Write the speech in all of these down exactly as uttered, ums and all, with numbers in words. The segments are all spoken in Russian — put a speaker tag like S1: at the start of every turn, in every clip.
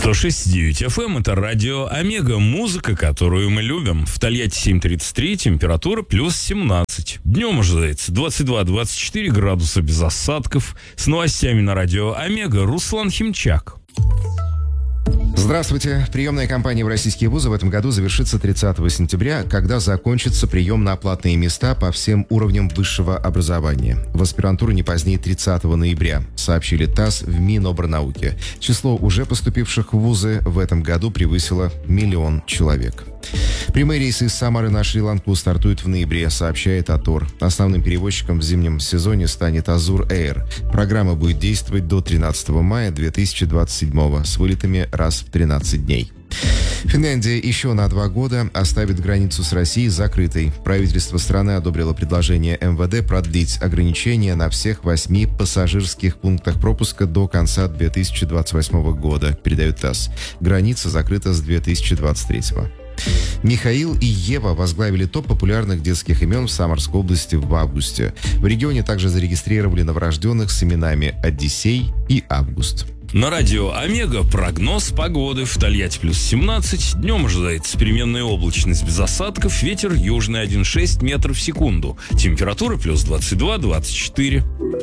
S1: сто шесть и девять эф эм — это радио Омега, музыка, которую мы любим. В Тольятти семь тридцать три, температура плюс семнадцать. Днем ожидается двадцать два - двадцать четыре градуса без осадков. С новостями на радио Омега Руслан Химчак.
S2: Здравствуйте. Приемная кампания в российские вузы в этом году завершится тридцатого сентября, когда закончится прием на платные места по всем уровням высшего образования. В аспирантуру не позднее тридцатого ноября, сообщили ТАСС в Минобрнауки. Число уже поступивших в вузы в этом году превысило миллион человек. Прямые рейсы из Самары на Шри-Ланку стартуют в ноябре, сообщает АТОР. Основным перевозчиком в зимнем сезоне станет Азур Эйр. Программа будет действовать до тринадцатого мая две тысячи двадцать седьмого с вылетами раз в тринадцать дней. Финляндия еще на два года оставит границу с Россией закрытой. Правительство страны одобрило предложение эм вэ дэ продлить ограничения на всех восьми пассажирских пунктах пропуска до конца две тысячи двадцать восьмого года, передает ТАСС. Граница закрыта с две тысячи двадцать третьего. Михаил и Ева возглавили топ популярных детских имен в Самарской области в августе. В регионе также зарегистрировали новорожденных с именами Одиссей и Август.
S1: На радио Омега прогноз погоды. В Тольятти плюс семнадцать. Днем ожидается переменная облачность без осадков. Ветер южный один целых шесть десятых метров в секунду. Температура плюс двадцать два - двадцать четыре.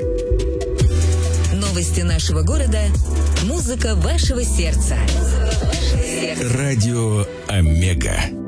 S3: Новости нашего города. Музыка вашего сердца.
S4: Радио Омега.